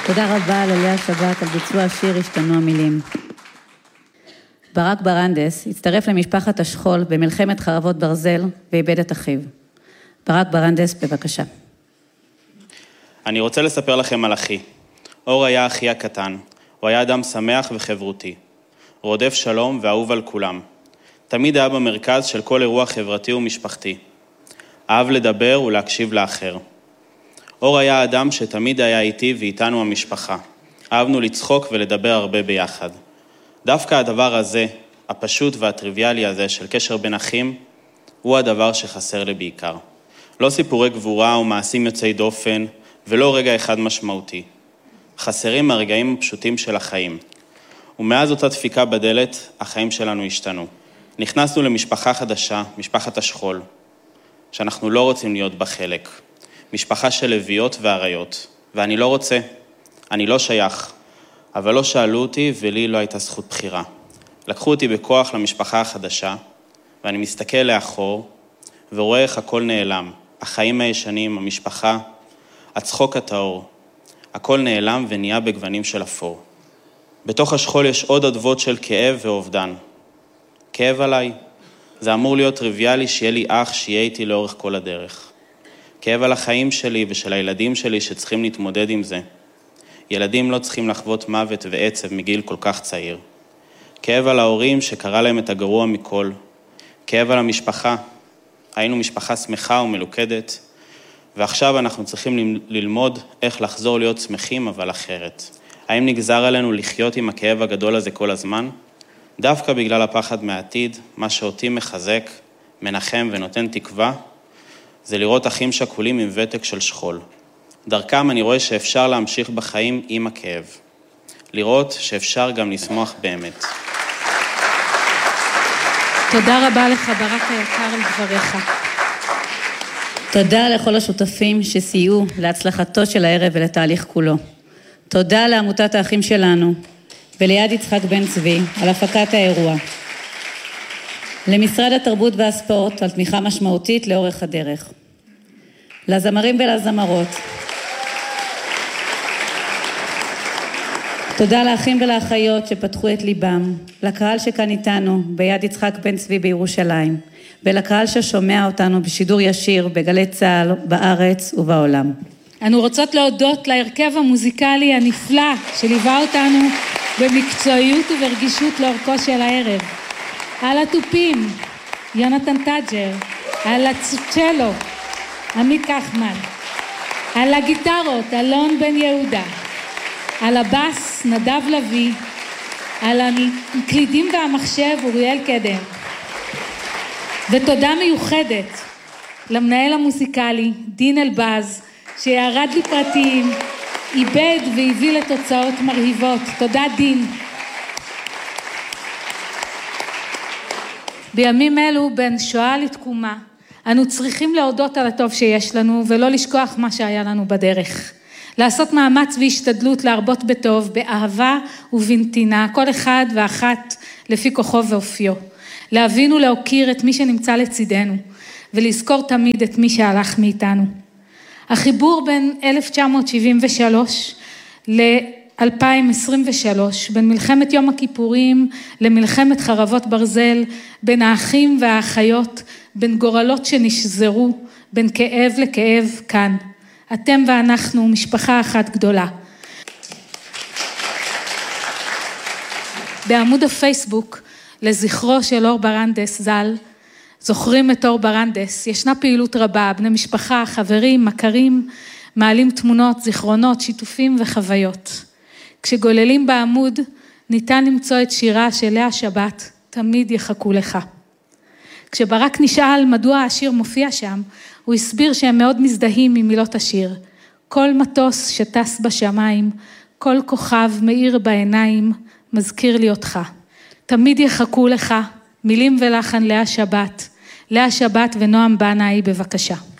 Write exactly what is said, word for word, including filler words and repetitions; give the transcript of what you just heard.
תודה רבה ללאה שבת על ביצוע השיר השתנו המילים. ברק ברנדס הצטרף למשפחת השכול במלחמת חרבות ברזל ואיבד את אחיו. ברק ברנדס, בבקשה. אני רוצה לספר לכם על אחי. אור היה אחי הקטן. הוא היה אדם שמח וחברותי. רודף שלום ואהוב על כולם. תמיד היה במרכז של כל אירוע חברתי ומשפחתי. אהב לדבר ולהקשיב לאחר. אור היה אדם שתמיד היה איתי ואיתנו המשפחה. אהבנו לצחוק ולדבר הרבה ביחד. דווקא הדבר הזה, הפשוט והטריוויאלי הזה של קשר בין אחים, הוא הדבר שחסר לי בעיקר. לא סיפורי גבורה ומעשים יוצאי דופן, ולא רגע אחד משמעותי. חסרים הרגעים הפשוטים של החיים. ומאז אותה דפיקה בדלת, החיים שלנו השתנו. נכנסנו למשפחה חדשה, משפחת השכול, שאנחנו לא רוצים להיות בה חלק. משפחה של לוויות ועריות, ואני לא רוצה, אני לא שייך, אבל לא שאלו אותי ולי לא הייתה זכות בחירה. לקחו אותי בכוח למשפחה החדשה, ואני מסתכל לאחור, ורואה איך הכל נעלם, החיים הישנים, המשפחה, הצחוק הטהור, הכל נעלם ונהיה בגוונים של אפור. בתוך השכול יש עוד עדבות של כאב ואובדן. כאב עליי, זה אמור להיות טריוויאלי שיהיה לי אח שיהיה איתי לאורך כל הדרך. כאב על החיים שלי ושל הילדים שלי שצריכים להתמודד עם זה. ילדים לא צריכים לחוות מוות ועצב מגיל כל כך צעיר. כאב על ההורים שקרה להם את הגרוע מכל. כאב על המשפחה. היינו משפחה שמחה ומלוכדת, ועכשיו אנחנו צריכים ללמוד איך לחזור להיות שמחים אבל אחרת. האם נגזר עלינו לחיות עם הכאב הגדול הזה כל הזמן? דווקא בגלל הפחד מהעתיד, מה שאותי מחזק, מנחם ונותן תקווה, זה לראות אחים שכולים עם ותק של שכול. דרכם אני רואה שאפשר להמשיך בחיים עם הכאב. לראות שאפשר גם לשמוח באמת. תודה רבה לך ברק היקר לדבריך. תודה לכל השותפים שסייעו להצלחתו של הערב ולתהליך כולו. תודה לעמותת האחים שלנו וליד יצחק בן צבי על הפקת האירוע. למשרד התרבות והספורט על תמיכה משמעותית לאורך הדרך. לזמרים ולזמרות. תודה לאחים ולאחיות שפתחו את ליבם, לקהל שכאן איתנו ביד יצחק בן צבי בירושלים, ולקהל ששומע אותנו בשידור ישיר בגלי צה"ל בארץ ובעולם. אנו רוצות להודות להרכב המוזיקלי הנפלא שליווה אותנו במקצועיות וברגישות לאורכו של הערב. על הטופים, יונתן טאג'ר, על הצ'לו, עמית כחמן, על הגיטרות, אלון בן יהודה, על הבאס, נדב לוי, על הקלידים והמחשב, אוריאל קדם. ותודה מיוחדת למנהל המוזיקלי, דין אלבז, שירד לפרטים, איבד והביא לתוצאות מרהיבות. תודה דין. בימים אלו בין שואה לתקומה, אנו צריכים להודות על הטוב שיש לנו ולא לשכוח מה שהיה לנו בדרך. לעשות מאמץ והשתדלות להרבות בטוב, באהבה ובנתינה, כל אחד ואחת לפי כוחו ואופיו. להבין ולהוקיר את מי שנמצא לצידנו, ולזכור תמיד את מי שהלך מאיתנו. החיבור בין אלף תשע מאות שבעים ושלוש ל-אלפיים עשרים ושלוש, בין מלחמת יום הכיפורים למלחמת חרבות ברזל, בין האחים והאחיות, בין גורלות שנשזרו, בין כאב לכאב כאן. אתם ואנחנו משפחה אחת גדולה. בעמוד הפייסבוק לזכרו של אור ברנדס ז"ל, זוכרים את אור ברנדס, ישנה פעילות רבה, בני משפחה, חברים, מכרים, מעלים תמונות, זיכרונות, שיתופים וחוויות. כשגוללים בעמוד, ניתן למצוא את שירה של לאה שבת, תמיד יחכו לך. כשברק נשאל מדוע השיר מופיע שם, הוא הסביר שהם מאוד מזדהים עם מילות השיר. כל מטוס שטס בשמיים, כל כוכב מאיר בעיניים, מזכיר לי אותך. תמיד יחכו לך, מילים ולחן לאה שבת. לאה שבת ונועם בנאי, בבקשה.